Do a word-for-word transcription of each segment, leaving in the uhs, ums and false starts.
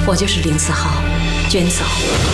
我就是林子豪，娟嫂。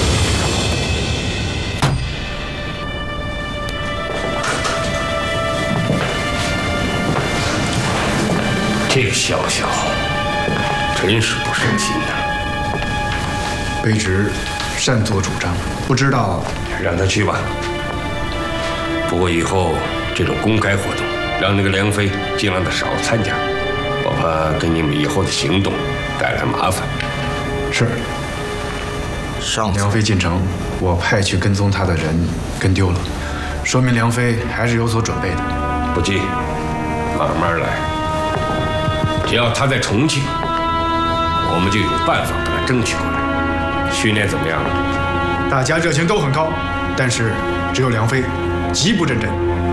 这个笑笑真是不省心呐。 卑职擅作主张，不知道。 让他去吧。不过以后这种公开活动，让那个梁飞尽量的少参加，我怕给你们以后的行动带来麻烦。 是。 上次梁飞进城，我派去跟踪他的人跟丢了，说明梁飞还是有所准备的。 不急，慢慢来。只要他在重庆，我们就有办法把他争取过来。训练怎么样了？ 大家热情都很高，但是只有梁飞极不认真。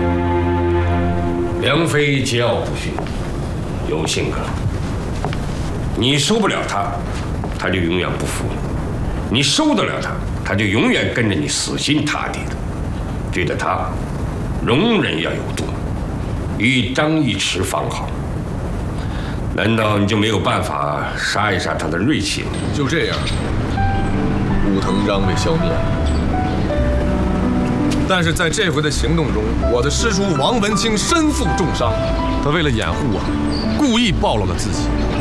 梁飞桀骜不驯，有性格。你收不了他，他就永远不服你；你收得了他，他就永远跟着你死心塌地的。对待他，容忍要有度，一张一弛方好。难道你就没有办法杀一杀他的锐气吗？ 就这样，武藤章被消灭了。但是在这回的行动中，我的师叔王文清身负重伤，他为了掩护我，故意暴露了自己。